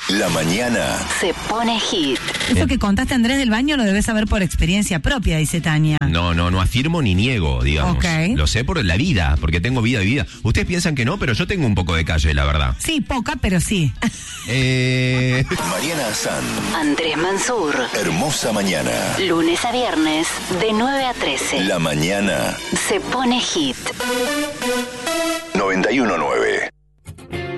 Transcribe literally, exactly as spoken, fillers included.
La mañana se pone hit. Eso que contaste, Andrés, del baño lo debes saber por experiencia propia, dice Tania. No, no, no afirmo ni niego, digamos. Ok. Lo sé por la vida, porque tengo vida vivida. Ustedes piensan que no, pero yo tengo un poco de calle, la verdad. Sí, poca, pero sí. Eh... Mariana Azán, Andrés Mansur. hermosa mañana. Lunes a viernes, de nueve a trece. La mañana Se pone hit. noventa y uno nueve.